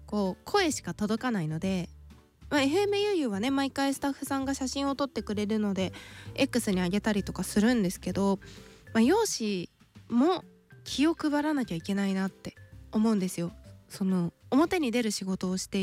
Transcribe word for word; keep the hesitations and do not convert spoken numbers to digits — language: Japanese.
こう声しか届かないので、まあ、エフエム ゆうゆうはね毎回スタッフさんが写真を撮ってくれるので X に上げたりとかするんですけど、まあ、容姿も気を配らなきゃいけないなって思うんですよ。その表に出る仕事をして